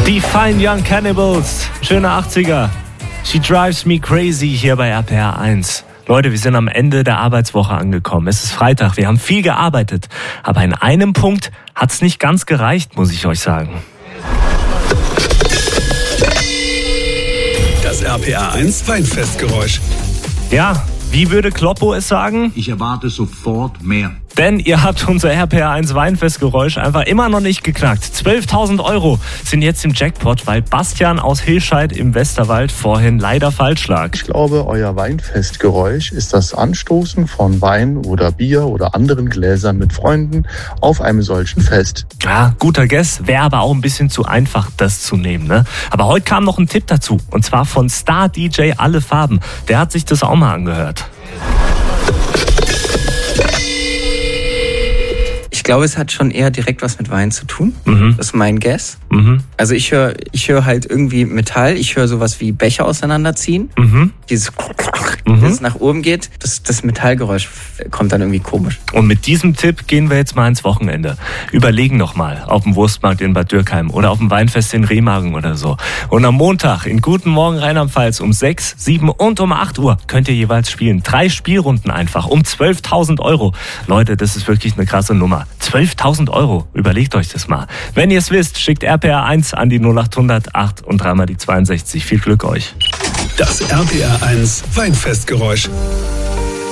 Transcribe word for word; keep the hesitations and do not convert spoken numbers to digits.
Die Fine Young Cannibals, schöne achtziger. She drives me crazy hier bei R P R eins. Leute, wir sind am Ende der Arbeitswoche angekommen. Es ist Freitag, wir haben viel gearbeitet. Aber in einem Punkt hat's nicht ganz gereicht, muss ich euch sagen. Das R P R eins Weinfestgeräusch. Ja, wie würde Kloppo es sagen? Ich erwarte sofort mehr. Denn ihr habt unser R P R eins Weinfestgeräusch einfach immer noch nicht geknackt. zwölftausend Euro sind jetzt im Jackpot, weil Bastian aus Hilscheid im Westerwald vorhin leider falsch lag. Ich glaube, euer Weinfestgeräusch ist das Anstoßen von Wein oder Bier oder anderen Gläsern mit Freunden auf einem solchen Fest. Ja, guter Guess, wäre aber auch ein bisschen zu einfach, das zu nehmen, ne? Aber heute kam noch ein Tipp dazu, und zwar von Star-D J Alle Farben. Der hat sich das auch mal angehört. Ich glaube, es hat schon eher direkt was mit Wein zu tun. Mhm. Das ist mein Guess. Mhm. Also ich höre ich höre halt irgendwie Metall. Ich höre sowas wie Becher auseinanderziehen. Mhm. Dieses, Mhm. das nach oben geht. Das, das Metallgeräusch kommt dann irgendwie komisch. Und mit diesem Tipp gehen wir jetzt mal ins Wochenende. Überlegen noch mal auf dem Wurstmarkt in Bad Dürkheim oder auf dem Weinfest in Remagen oder so. Und am Montag in Guten Morgen Rheinland-Pfalz um sechs, sieben und um acht Uhr könnt ihr jeweils spielen. Drei Spielrunden einfach um zwölftausend Euro. Leute, das ist wirklich eine krasse Nummer. zwölftausend Euro. Überlegt euch das mal. Wenn ihr es wisst, schickt R P R eins an die null acht hundert acht und dreimal die zweiundsechzig. Viel Glück euch. Das R P R eins Weinfestgeräusch.